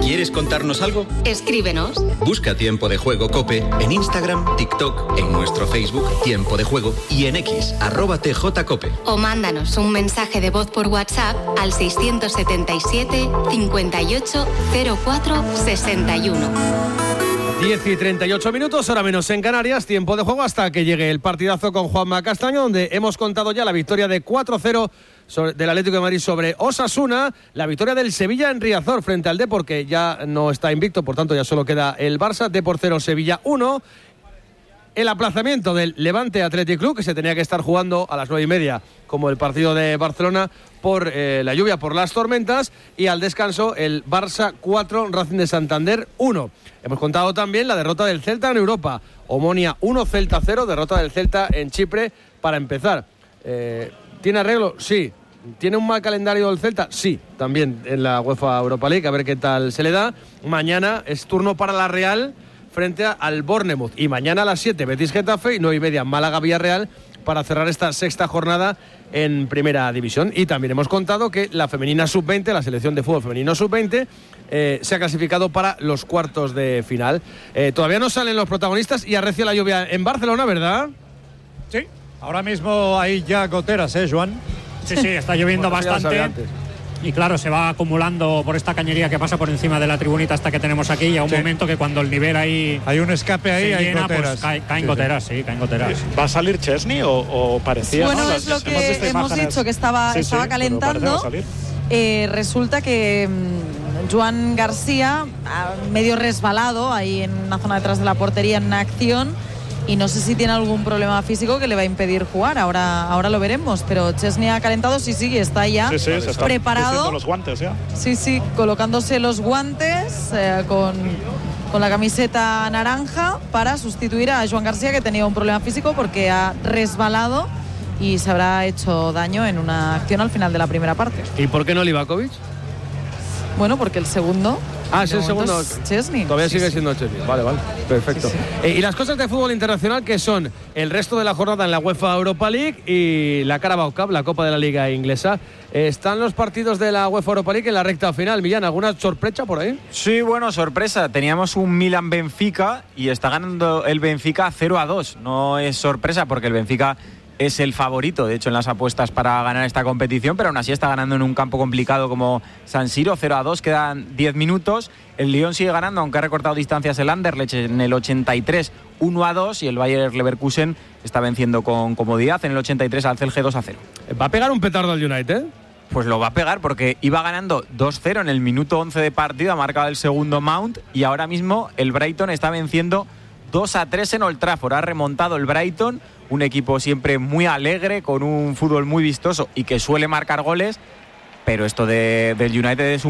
¿Quieres contarnos algo? Escríbenos. Busca Tiempo de Juego COPE en Instagram, TikTok, en nuestro Facebook Tiempo de Juego y en X, @TJCope. O mándanos un mensaje de voz por WhatsApp al 677 58 04 61. 10 y 38 minutos, hora menos en Canarias, tiempo de juego hasta que llegue el partidazo con Juanma Castaño, donde hemos contado ya la victoria de 4-0 del Atlético de Madrid sobre Osasuna, la victoria del Sevilla en Riazor frente al Depor, que ya no está invicto, por tanto ya solo queda el Barça, Depor 0, Sevilla 1, el aplazamiento del Levante Athletic Club, que se tenía que estar jugando a las 9:30, como el partido de Barcelona, por la lluvia, por las tormentas, y al descanso el Barça 4, Racing de Santander 1. Hemos contado también la derrota del Celta en Europa, Omonia 1, Celta 0, derrota del Celta en Chipre para empezar. ¿Tiene arreglo? Sí. ¿Tiene un mal calendario el Celta? Sí, también en la UEFA Europa League, a ver qué tal se le da. Mañana es turno para la Real frente al Bournemouth, y mañana a las 7 Betis Getafe y 9:30 Málaga Villarreal para cerrar esta sexta jornada en Primera División. Y también hemos contado que la femenina sub-20, la selección de fútbol femenino sub-20, se ha clasificado para los cuartos de final. Todavía no salen los protagonistas y arrecia la lluvia en Barcelona, ¿verdad? Sí, ahora mismo hay ya goteras, Joan. Sí, está lloviendo bastante. Y claro, se va acumulando por esta cañería que pasa por encima de la tribunita hasta que tenemos aquí, y a un momento que cuando el nivel ahí... Hay un escape ahí, hay llena, goteras. Pues caen goteras, sí, caen goteras. ¿Va a salir Chesney o parecía? Bueno, ¿no? es lo que hemos dicho, que estaba calentando. Resulta que Joan García, medio resbalado ahí en una zona detrás de la portería en una acción, y no sé si tiene algún problema físico que le va a impedir jugar. Ahora lo veremos, pero Chesney ha calentado, sí, está ya se está preparado. los guantes ya. Sí, colocándose los guantes con la camiseta naranja para sustituir a Joan García, que tenía un problema físico porque ha resbalado y se habrá hecho daño en una acción al final de la primera parte. ¿Y por qué no Livakovic? Bueno, porque el segundo... Es el segundo. Chesney. Todavía sigue siendo Chesney. Vale, perfecto. Y las cosas de fútbol internacional, que son el resto de la jornada en la UEFA Europa League y la Carabao Cup, la Copa de la Liga Inglesa. Están los partidos de la UEFA Europa League en la recta final. Millán, ¿alguna sorpresa por ahí? Sí, bueno, sorpresa. Teníamos un Milan-Benfica y está ganando el Benfica 0-2. No es sorpresa porque el Benfica es el favorito, de hecho, en las apuestas para ganar esta competición, pero aún así está ganando en un campo complicado como San Siro, 0-2, quedan 10 minutos. El Lyon sigue ganando, aunque ha recortado distancias el Anderlecht en el 83, 1-2, y el Bayer Leverkusen está venciendo con comodidad en el 83 al Celje 2-0. ¿Va a pegar un petardo al United? Pues lo va a pegar porque iba ganando 2-0 en el minuto 11 de partido, ha marcado el segundo Mount, y ahora mismo el Brighton está venciendo 2-3 en Old Trafford. Ha remontado el Brighton, un equipo siempre muy alegre, con un fútbol muy vistoso y que suele marcar goles, pero esto del United es un